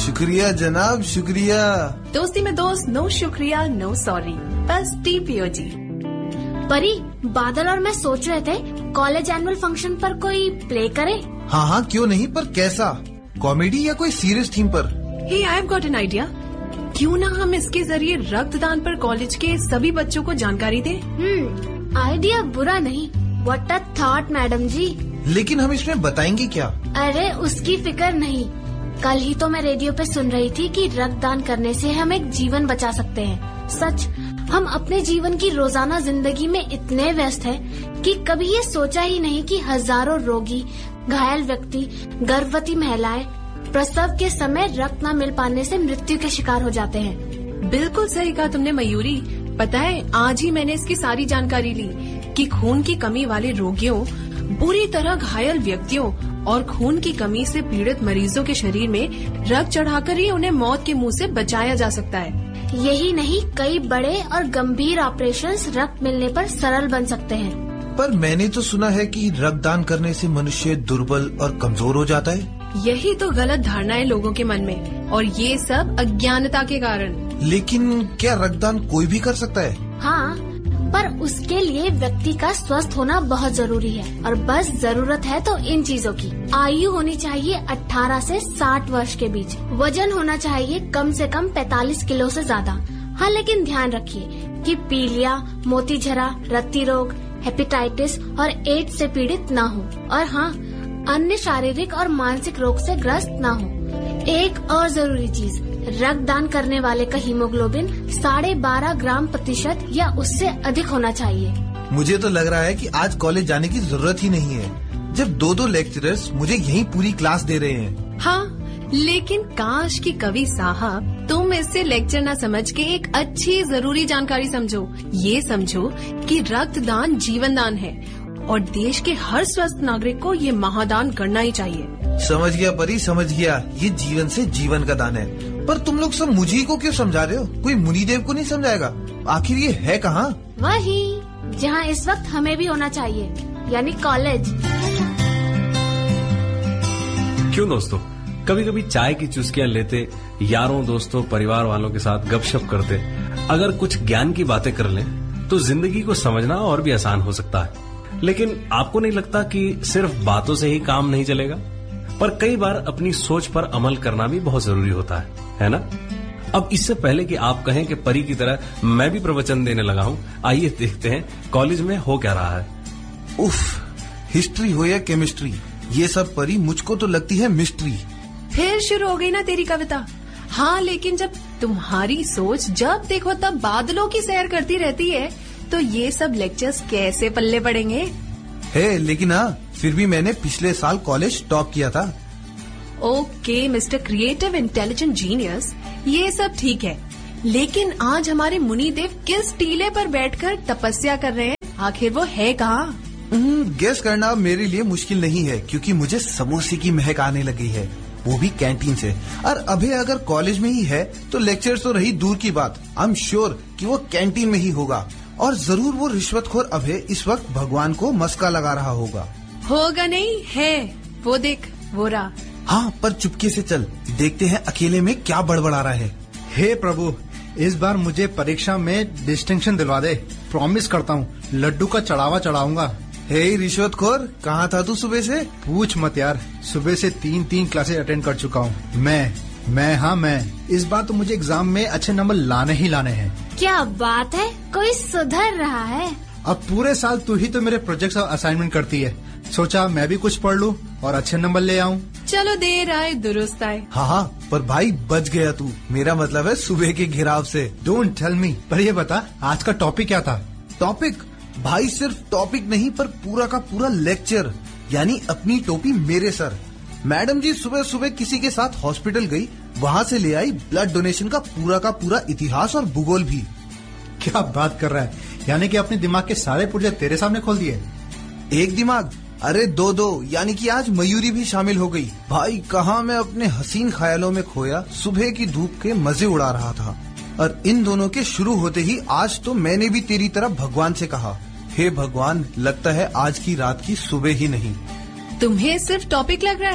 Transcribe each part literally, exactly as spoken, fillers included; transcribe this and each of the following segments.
शुक्रिया जनाब, शुक्रिया। दोस्ती में दोस्त, नो शुक्रिया नो सॉरी, बस टी पियो जी। परी, बादल और मैं सोच रहे थे कॉलेज एनुअल फंक्शन पर कोई प्ले करे। हाँ हाँ क्यों नहीं, पर कैसा? कॉमेडी या कोई सीरियस थीम पर? हे, I have got an idea. क्यों ना हम इसके जरिए रक्तदान पर कॉलेज के सभी बच्चों को जानकारी दें? हम्म, आइडिया बुरा नहीं। व्हाट अ थॉट मैडम जी। लेकिन हम इसमें बताएंगे क्या? अरे उसकी फिक्र नहीं। कल ही तो मैं रेडियो पे सुन रही थी कि रक्तदान करने से हम एक जीवन बचा सकते हैं। सच, हम अपने जीवन की रोजाना जिंदगी में इतने व्यस्त हैं कि कभी ये सोचा ही नहीं कि हजारों रोगी, घायल व्यक्ति, गर्भवती महिलाएं प्रसव के समय रक्त न मिल पाने से मृत्यु के शिकार हो जाते हैं। बिल्कुल सही कहा तुमने मयूरी। पता है, आज ही मैंने इसकी सारी जानकारी ली कि खून की कमी वाले रोगियों, बुरी तरह घायल व्यक्तियों और खून की कमी से पीड़ित मरीजों के शरीर में रक्त चढ़ाकर ही उन्हें मौत के मुंह से बचाया जा सकता है। यही नहीं, कई बड़े और गंभीर ऑपरेशंस रक्त मिलने पर सरल बन सकते हैं। पर मैंने तो सुना है कि रक्तदान करने से मनुष्य दुर्बल और कमजोर हो जाता है। यही तो गलत धारणा है लोगों के मन में, और ये सब अज्ञानता के कारण। लेकिन क्या रक्तदान कोई भी कर सकता है? हाँ, पर उसके लिए व्यक्ति का स्वस्थ होना बहुत जरूरी है, और बस जरूरत है तो इन चीजों की। आयु होनी चाहिए अठारह से साठ वर्ष के बीच। वजन होना चाहिए कम से कम पैंतालीस किलो से ज्यादा। हाँ, लेकिन ध्यान रखिए कि पीलिया, मोतीझरा, रत्ती रोग, हेपेटाइटिस और एड्स से पीड़ित न हो, और हाँ, अन्य शारीरिक और मानसिक रोग से ग्रस्त न हो। एक और जरूरी चीज, रक्तदान करने वाले का हीमोग्लोबिन साढ़े बारह ग्राम प्रतिशत या उससे अधिक होना चाहिए। मुझे तो लग रहा है कि आज कॉलेज जाने की जरूरत ही नहीं है, जब दो दो लेक्चरर्स मुझे यही पूरी क्लास दे रहे हैं। हाँ, लेकिन काश की कवि साहब तुम इससे लेक्चर न समझ के एक अच्छी जरूरी जानकारी समझो। ये समझो कि रक्तदान जीवन दान है और देश के हर स्वस्थ नागरिक को ये महादान करना ही चाहिए। समझ गया परी, समझ गया। ये जीवन से जीवन का दान है। पर तुम लोग सब मुझे को क्यों समझा रहे हो? कोई मुनिदेव को नहीं समझाएगा? आखिर ये है कहाँ? वही जहाँ इस वक्त हमें भी होना चाहिए, यानी कॉलेज। क्यों दोस्तों, कभी कभी चाय की चुस्कियां लेते, यारों दोस्तों परिवार वालों के साथ गपशप करते अगर कुछ ज्ञान की बातें कर लें तो जिंदगी को समझना और भी आसान हो सकता है। लेकिन आपको नहीं लगता कि सिर्फ बातों से ही काम नहीं चलेगा? पर कई बार अपनी सोच पर अमल करना भी बहुत जरूरी होता है, है ना? अब इससे पहले कि आप कहें कि परी की तरह मैं भी प्रवचन देने लगा हूं, आइए देखते हैं कॉलेज में हो क्या रहा है। उफ, हिस्ट्री हो या केमिस्ट्री, ये सब परी मुझको तो लगती है मिस्ट्री। फिर शुरू हो गई ना तेरी कविता। हाँ, लेकिन जब तुम्हारी सोच जब देखो तब बादलों की सैर करती रहती है तो ये सब लेक्चर्स कैसे पल्ले पड़ेंगे? है, लेकिन हाँ, फिर भी मैंने पिछले साल कॉलेज टॉप किया था। Okay mister creative intelligent genius, ये सब ठीक है, लेकिन आज हमारे मुनिदेव किस टीले पर बैठकर तपस्या कर रहे हैं? आखिर वो है कहाँ? गेस करना मेरे लिए मुश्किल नहीं है, क्योंकि मुझे समोसे की महक आने लगी है, वो भी कैंटीन से। और अभय अगर कॉलेज में ही है तो लेक्चर तो रही दूर की बात, आई एम श्योर कि वो कैंटीन में ही होगा। और जरूर वो रिश्वतखोर अभय इस वक्त भगवान को मस्का लगा रहा होगा। होगा नहीं है, वो देख वो रहा। हाँ, पर चुपके से चल, देखते हैं अकेले में क्या बड़बड़ा रहा है। हे प्रभु, इस बार मुझे परीक्षा में डिस्टिंक्शन दिलवा दे। प्रॉमिस करता हूँ लड्डू का चढ़ावा चढ़ाऊंगा। हे रिश्वतखोर, कहाँ था तू सुबह से? पूछ मत यार, सुबह से तीन तीन क्लासेस अटेंड कर चुका हूँ। मैं मैं हाँ मैं इस बार तो मुझे एग्जाम में अच्छे नंबर लाने ही लाने हैं। क्या बात है, कोई सुधर रहा है। अब पूरे साल तू ही तो मेरे प्रोजेक्ट्स और असाइनमेंट करती है, सोचा मैं भी कुछ पढ़ लूं और अच्छे नंबर ले आऊं। चलो देर आए दुरुस्त आए। हाँ हाँ, पर भाई बच गया तू, मेरा मतलब है सुबह के घिराव से। Don't tell me. पर ये बता, आज का टॉपिक क्या था? टॉपिक भाई सिर्फ टॉपिक नहीं, पर पूरा का पूरा लेक्चर, यानी अपनी टोपी मेरे सर। मैडम जी सुबह सुबह किसी के साथ हॉस्पिटल गई, वहाँ से ले आई ब्लड डोनेशन का पूरा का पूरा इतिहास और भूगोल भी। क्या बात कर रहा है, यानी कि अपने दिमाग के सारे पुर्जे तेरे सामने खोल दिए? एक दिमाग, अरे दो दो, यानी कि आज मयूरी भी शामिल हो गई। भाई कहाँ मैं अपने हसीन ख्यालों में खोया सुबह की धूप के मजे उड़ा रहा था, और इन दोनों के शुरू होते ही आज तो मैंने भी तेरी तरह भगवान से कहा, हे भगवान, लगता है आज की रात की सुबह ही नहीं। तुम्हें सिर्फ टॉपिक लग रहा है?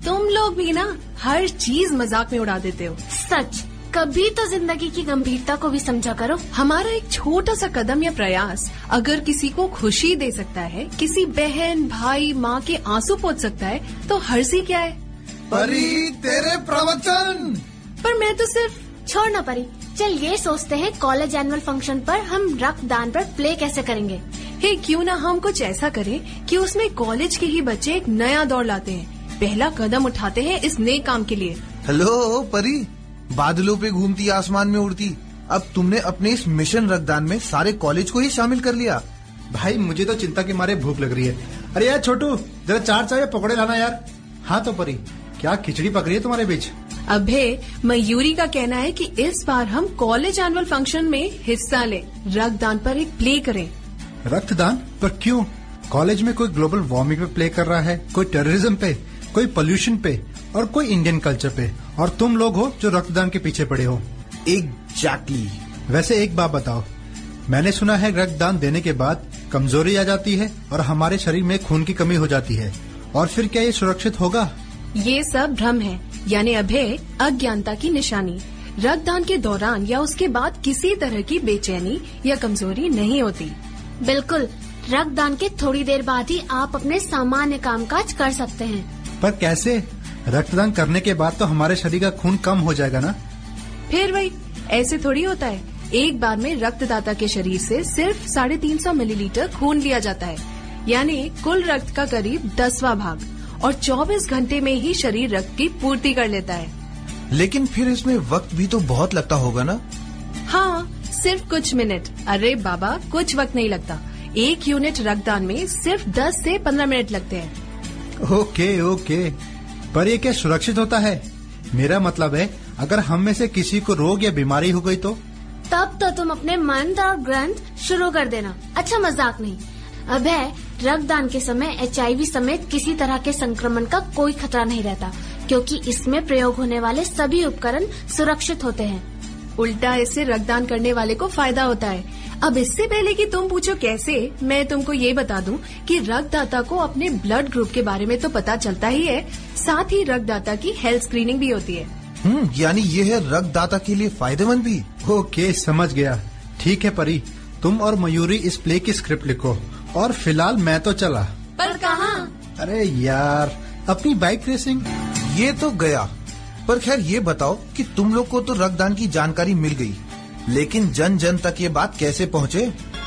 तुम लोग भी ना हर चीज मजाक में उड़ा देते हो। सच, कभी तो जिंदगी की गंभीरता को भी समझा करो। हमारा एक छोटा सा कदम या प्रयास अगर किसी को खुशी दे सकता है, किसी बहन भाई माँ के आंसू पोंछ सकता है, तो हर्जी क्या है? परी, तेरे प्रवचन। पर मैं तो सिर्फ छोड़ ना परी, चल ये सोचते हैं कॉलेज एनुअल फंक्शन पर हम रक्तदान पर प्ले कैसे करेंगे। हे, क्यों ना हम कुछ ऐसा करें कि उसमें कॉलेज के ही बच्चे एक नया दौर लाते हैं, पहला कदम उठाते हैं इस नए काम के लिए। हेलो परी, बादलों पे घूमती, आसमान में उड़ती, अब तुमने अपने इस मिशन रक्तदान में सारे कॉलेज को ही शामिल कर लिया। भाई मुझे तो चिंता के मारे भूख लग रही है। अरे यार छोटू, जरा चार चाय पकौड़े लाना यार। हाँ तो परी, क्या खिचड़ी पक रही है तुम्हारे बीच? अभे, मयूरी का कहना है कि इस बार हम कॉलेज एनुअल फंक्शन में हिस्सा लें, रक्तदान पर एक प्ले करें। रक्तदान पर क्यों? कॉलेज में कोई ग्लोबल वार्मिंग पे प्ले कर रहा है, कोई टेररिज्म पे, कोई पोल्यूशन पे और कोई इंडियन कल्चर पे, और तुम लोग हो जो रक्तदान के पीछे पड़े हो। एग्जैक्टली। वैसे एक बात बताओ, मैंने सुना है रक्तदान देने के बाद कमजोरी आ जाती है और हमारे शरीर में खून की कमी हो जाती है, और फिर क्या ये सुरक्षित होगा? ये सब भ्रम है, यानी अभय अज्ञानता की निशानी। रक्तदान के दौरान या उसके बाद किसी तरह की बेचैनी या कमजोरी नहीं होती। बिल्कुल, रक्तदान के थोड़ी देर बाद ही आप अपने सामान्य कामकाज कर सकते हैं। पर कैसे? रक्तदान करने के बाद तो हमारे शरीर का खून कम हो जाएगा ना? फिर वही, ऐसे थोड़ी होता है। एक बार में रक्तदाता के शरीर से सिर्फ साढ़े तीन सौ मिलीलीटर खून लिया जाता है, यानी कुल रक्त का करीब दसवां भाग, और चौबीस घंटे में ही शरीर रक्त की पूर्ति कर लेता है। लेकिन फिर इसमें वक्त भी तो बहुत लगता होगा ना? हाँ, सिर्फ कुछ मिनट। अरे बाबा, कुछ वक्त नहीं लगता। एक यूनिट रक्तदान में सिर्फ दस से पंद्रह मिनट लगते हैं। ओके ओके, पर ये क्या सुरक्षित होता है? मेरा मतलब है, अगर हम में से किसी को रोग या बीमारी हो गई तो? तब तो तुम अपने मंत्र और ग्रंथ शुरू कर देना। अच्छा, मजाक नहीं। अभय, रक्तदान के समय एचआईवी समेत किसी तरह के संक्रमण का कोई खतरा नहीं रहता, क्योंकि इसमें प्रयोग होने वाले सभी उपकरण सुरक्षित होते हैं। उल्टा इससे रक्तदान करने वाले को फायदा होता है। अब इससे पहले कि तुम पूछो कैसे, मैं तुमको ये बता दूं कि रक्तदाता को अपने ब्लड ग्रुप के बारे में तो पता चलता ही है, साथ ही रक्तदाता की हेल्थ स्क्रीनिंग भी होती है। हम्म, यानी ये है रक्तदाता के लिए फायदेमंद भी। ओके, समझ गया। ठीक है परी, तुम और मयूरी इस प्ले की स्क्रिप्ट लिखो, और फिलहाल मैं तो चला। पर कहाँ? अरे यार, अपनी बाइक रेसिंग। ये तो गया। पर खैर ये बताओ कि तुम लोग को तो रक्तदान की जानकारी मिल गई, लेकिन जन जन तक ये बात कैसे पहुँचे?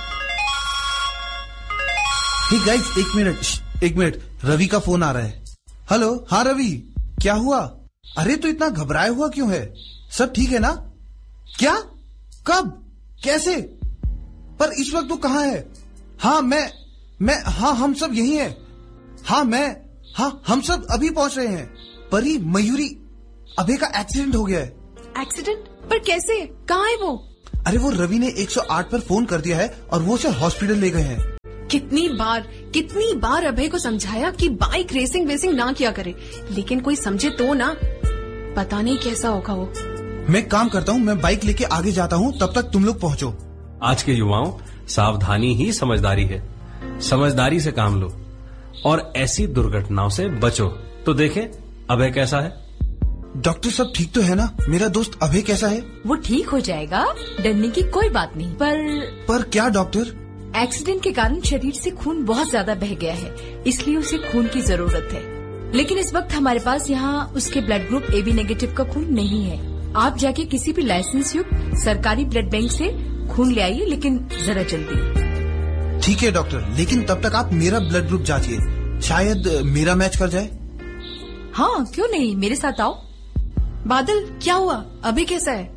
हे गाइस, एक मिनट एक मिनट रवि का फोन आ रहा है। हेलो, हाँ रवि, क्या हुआ? अरे तो इतना घबराया हुआ क्यों है? सब ठीक है ना? क्या? कब? कैसे? पर इस वक्त तो कहाँ है? हाँ मैं मैं हाँ हम सब यही हैं। हाँ मैं हाँ हम सब अभी पहुंच रहे हैं। परी, मयूरी, अभय का एक्सीडेंट हो गया है। एक्सीडेंट? पर कैसे? कहाँ है वो? अरे वो रवि ने एक सौ आठ पर फोन कर दिया है और वो उसे हॉस्पिटल ले गए हैं। कितनी बार कितनी बार अभय को समझाया कि बाइक रेसिंग वेसिंग ना किया करे, लेकिन कोई समझे तो ना। पता नहीं कैसा होगा वो। मैं काम करता हूँ, मैं बाइक लेके आगे जाता हूँ, तब तक तुम लोग पहुँचो। आज के युवाओं, सावधानी ही समझदारी है। समझदारी से काम लो और ऐसी दुर्घटनाओं से बचो। तो देखें अभय कैसा है। डॉक्टर साहब ठीक तो है ना? मेरा दोस्त अभय कैसा है? वो ठीक हो जाएगा, डरने की कोई बात नहीं। पर पर क्या डॉक्टर? एक्सीडेंट के कारण शरीर से खून बहुत ज्यादा बह गया है, इसलिए उसे खून की जरूरत है। लेकिन इस वक्त हमारे पास यहाँ उसके blood group A B negative का खून नहीं है। आप जाके किसी भी लाइसेंस युक्त सरकारी ब्लड बैंक से खून ले आइए, लेकिन जरा जल्दी। ठीक है डॉक्टर, लेकिन तब तक आप मेरा ब्लड ग्रुप जांचिए, शायद मेरा मैच कर जाए। हाँ क्यों नहीं, मेरे साथ आओ। बादल, क्या हुआ? अभी कैसा है?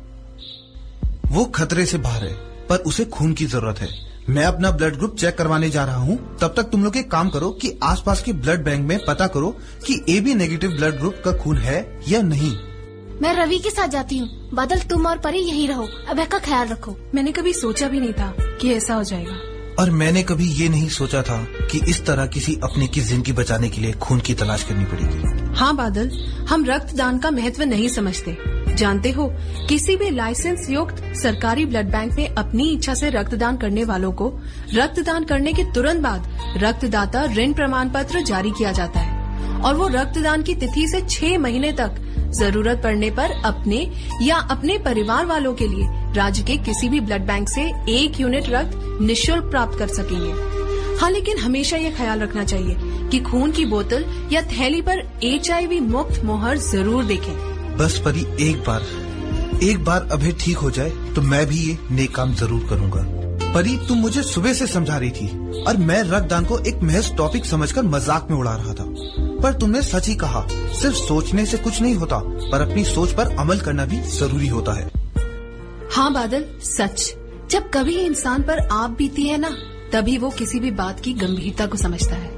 वो खतरे से बाहर है, पर उसे खून की जरूरत है। मैं अपना ब्लड ग्रुप चेक करवाने जा रहा हूँ। तब तक तुम लोग एक काम करो कि आसपास के ब्लड बैंक में पता करो कि A B negative blood group का खून है या नहीं। मैं रवि के साथ जाती हूँ। बादल, तुम और परी यहीं रहो, अभय का ख्याल रखो। मैंने कभी सोचा भी नहीं था कि ऐसा हो जाएगा। और मैंने कभी ये नहीं सोचा था कि इस तरह किसी अपने की जिंदगी बचाने के लिए खून की तलाश करनी पड़ेगी। हाँ बादल, हम रक्तदान का महत्व नहीं समझते। जानते हो, किसी भी लाइसेंस युक्त सरकारी ब्लड बैंक में अपनी इच्छा से रक्तदान करने वालों को रक्तदान करने के तुरंत बाद रक्तदाता ऋण प्रमाण पत्र जारी किया जाता है और वो रक्तदान की तिथि से छह महीने तक जरूरत पड़ने पर अपने या अपने परिवार वालों के लिए राज्य के किसी भी ब्लड बैंक से एक यूनिट रक्त निःशुल्क प्राप्त कर सकेंगे। हाँ, लेकिन हमेशा ये ख्याल रखना चाहिए कि खून की बोतल या थैली पर एच आई वी मुक्त मोहर जरूर देखें। बस परी, एक बार एक बार अभय ठीक हो जाए तो मैं भी ये नेक काम जरूर करूंगा। परी, तुम मुझे सुबह से समझा रही थी और मैं रक्तदान को एक महज टॉपिक समझकर मजाक में उड़ा रहा था, पर तुमने सच ही कहा। सिर्फ सोचने से कुछ नहीं होता, पर अपनी सोच पर अमल करना भी जरूरी होता है। हाँ बादल, सच। जब कभी इंसान पर आप बीती है ना, तभी वो किसी भी बात की गंभीरता को समझता है।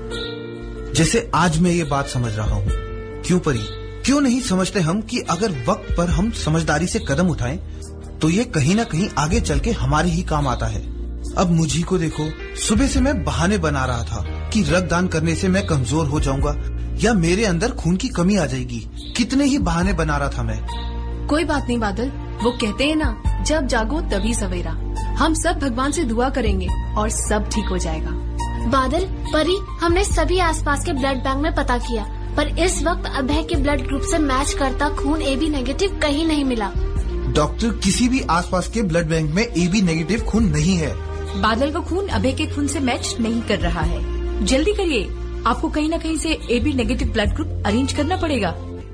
जैसे आज मैं ये बात समझ रहा हूँ। क्यों परी, क्यों नहीं समझते हम कि अगर वक्त पर हम समझदारी से कदम उठाएं तो ये कहीं ना कहीं आगे चल के हमारे ही काम आता है। अब मुझी को देखो, सुबह से मैं बहाने बना रहा था कि रक्तदान करने से मैं कमजोर हो जाऊंगा या मेरे अंदर खून की कमी आ जाएगी। कितने ही बहाने बना रहा था मैं। कोई बात नहीं बादल, वो कहते हैं ना, जब जागो तभी सवेरा। हम सब भगवान से दुआ करेंगे और सब ठीक हो जाएगा। बादल, परी, हमने सभी आसपास के ब्लड बैंक में पता किया, पर इस वक्त अभय के ब्लड ग्रुप से मैच करता खून ए बी नेगेटिव कहीं नहीं मिला। डॉक्टर, किसी भी आसपास के ब्लड बैंक में ए बी नेगेटिव खून नहीं है। बादल का खून अभय के खून से मैच नहीं कर रहा है। जल्दी करिए, आपको कहीं ना कहीं से A B negative blood group arrange करना पड़ेगा।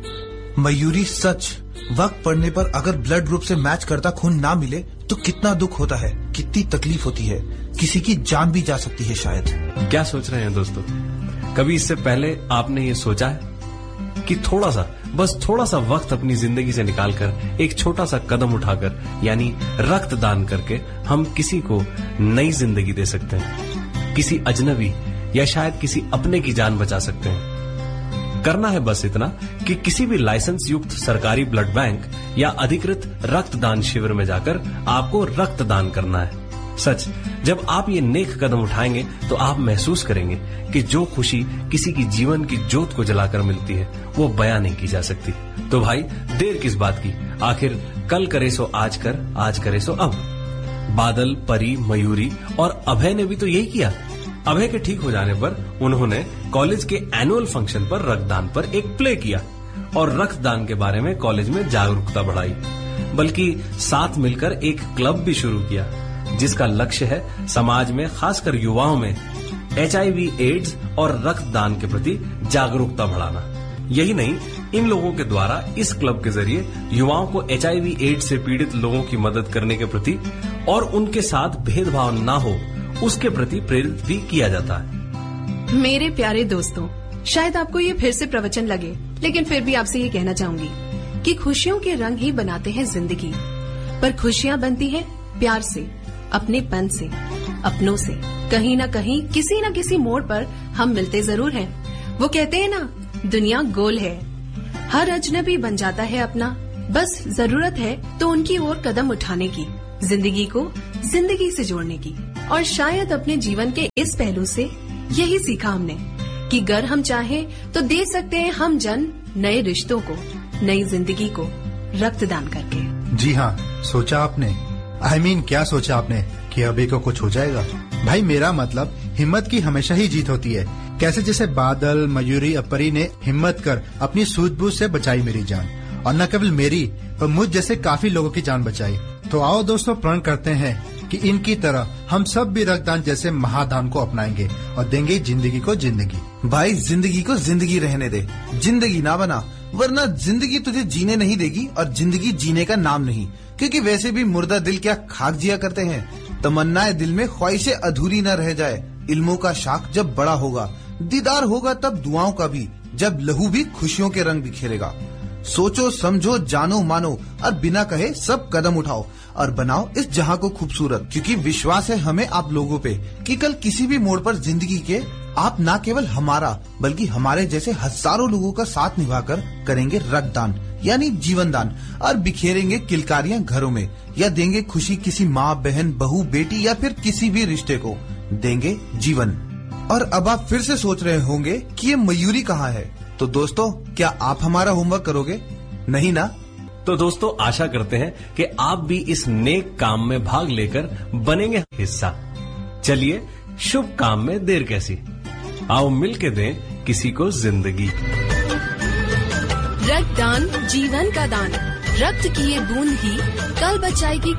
मयूरी, सच, वक्त पड़ने पर अगर ब्लड ग्रुप से मैच करता खून ना मिले तो कितना दुख होता है, कितनी तकलीफ होती है, किसी की जान भी जा सकती है शायद। क्या सोच रहे हैं दोस्तों? कभी इससे पहले आपने ये सोचा है कि थोड़ा सा, बस थोड़ा सा वक्त अपनी जिंदगी से निकालकर एक छोटा सा कदम उठाकर, यानी रक्तदान करके हम किसी को नई जिंदगी दे सकते हैं, किसी अजनबी या शायद किसी अपने की जान बचा सकते हैं। करना है बस इतना कि किसी भी लाइसेंस युक्त सरकारी ब्लड बैंक या अधिकृत रक्तदान शिविर में जाकर आपको रक्तदान करना है। सच, जब आप ये नेक कदम उठाएंगे तो आप महसूस करेंगे कि जो खुशी किसी की जीवन की ज्योत को जलाकर मिलती है वो बयां नहीं की जा सकती। तो भाई, देर किस बात की, आखिर कल करे सो आज कर, आज करे सो अब। बादल, परी, मयूरी और अभय ने भी तो यही किया। अभय के ठीक हो जाने पर उन्होंने कॉलेज के एनुअल फंक्शन पर रक्तदान पर एक प्ले किया और रक्तदान के बारे में कॉलेज में जागरूकता बढ़ाई, बल्कि साथ मिलकर एक क्लब भी शुरू किया जिसका लक्ष्य है समाज में, खासकर युवाओं में एच आई वी एड्स और रक्तदान के प्रति जागरूकता बढ़ाना। यही नहीं, इन लोगों के द्वारा इस क्लब के जरिए युवाओं को एच आई वी एड्स से पीड़ित लोगों की मदद करने के प्रति और उनके साथ भेदभाव ना हो उसके प्रति प्रेरित भी किया जाता है। मेरे प्यारे दोस्तों, शायद आपको ये फिर से प्रवचन लगे, लेकिन फिर भी आपसे ये कहना चाहूंगी कि खुशियों के रंग ही बनाते हैं जिंदगी, पर खुशियाँ बनती हैं प्यार से, अपनेपन से, अपनों से। कहीं ना कहीं, किसी न किसी मोड़ पर हम मिलते जरूर हैं। वो कहते हैं ना, दुनिया गोल है, हर अजनबी बन जाता है अपना। बस जरूरत है तो उनकी ओर कदम उठाने की, जिंदगी को जिंदगी से जोड़ने की। और शायद अपने जीवन के इस पहलू से यही सीखा हमने कि अगर हम चाहें तो दे सकते हैं हम जन नए रिश्तों को, नई जिंदगी को रक्तदान करके। जी हाँ, सोचा आपने? आई I मीन mean, क्या सोचा आपने कि अभी को कुछ हो जाएगा? भाई, मेरा मतलब हिम्मत की हमेशा ही जीत होती है। कैसे जैसे बादल, मयूरी, अपरी ने हिम्मत कर अपनी सूझबूझ से बचाई मेरी जान, और न केवल मेरी पर मुझ जैसे काफी लोगों की जान बचाई। तो आओ दोस्तों, प्रण करते हैं कि इनकी तरह हम सब भी रक्तदान जैसे महादान को अपनाएंगे और देंगे जिंदगी को जिंदगी। भाई, जिंदगी को जिंदगी रहने दे, जिंदगी ना बना, वरना जिंदगी तुझे जीने नहीं देगी और जिंदगी जीने का नाम नहीं। क्योंकि वैसे भी मुर्दा दिल क्या खाक जिया करते हैं। तमन्नाएं दिल में ख्वाहिशें अधूरी न रह जाए। इल्मों का शाख जब बड़ा होगा, दीदार होगा तब दुआओं का भी, जब लहू भी खुशियों के रंग बिखेरेगा। सोचो, समझो, जानो, मानो और बिना कहे सब कदम उठाओ और बनाओ इस जहां को खूबसूरत। क्योंकि विश्वास है हमें आप लोगों पे कि कल किसी भी मोड़ पर जिंदगी के आप ना केवल हमारा बल्कि हमारे जैसे हजारों लोगों का साथ निभाकर करेंगे रक्तदान यानी जीवन दान, और बिखेरेंगे किलकारियां घरों में, या देंगे खुशी किसी माँ, बहन, बहू, बेटी या फिर किसी भी रिश्ते को देंगे जीवन। और अब आप फिर से सोच रहे होंगे कि ये मयूरी कहाँ है? तो दोस्तों, क्या आप हमारा होमवर्क करोगे? नहीं ना? तो दोस्तों, आशा करते हैं कि आप भी इस नेक काम में भाग लेकर बनेंगे हिस्सा। चलिए, शुभ काम में देर कैसी, आओ मिल के दें किसी को जिंदगी। रक्तदान जीवन का दान, रक्त की ये बूंद ही कल बचाएगी